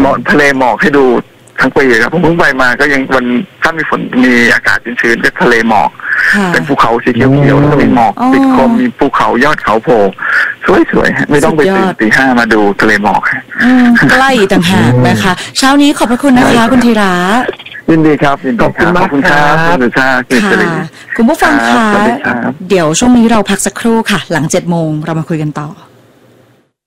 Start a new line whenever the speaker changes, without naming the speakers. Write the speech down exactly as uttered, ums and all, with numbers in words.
ทะเลหมอกให้ดูทั้งปีครับผมเพิ่งไปมาก็ยังวันถ้ามีฝนมีอากาศชื้นๆก็ทะเลหมอกเป็นภูเขาสีเขียวๆแล้วก็มีหมอกติดโคมมีภูเขายอดเขาโผล่สวยๆไม่ต้องไปตื่นตีห้ามาดูทะเลหมอก
ใกล้ต่างหากนะคะเช้านี้ขอบพระคุณนะคะคุณธีระ
ยินดีครับยินดีครับขอบคุณครับคุณสุชาติ
คุณผู้ฟังคะเดี๋ยวช่วงนี้เราพักสักครู่ค่ะหลังเจ็ดโมงเรามาคุยกันต่อ